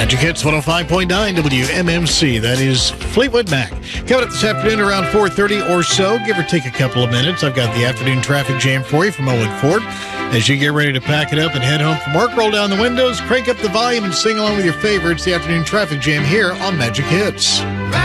Magic Hits 105.9 WMMC. That is Fleetwood Mac. Coming up this afternoon around 4:30 or so, give or take a couple of minutes. I've got the afternoon traffic jam for you from Owen Ford. As you get ready to pack it up and head home from work, roll down the windows, crank up the volume, and sing along with your favorites. The afternoon traffic jam here on Magic Hits.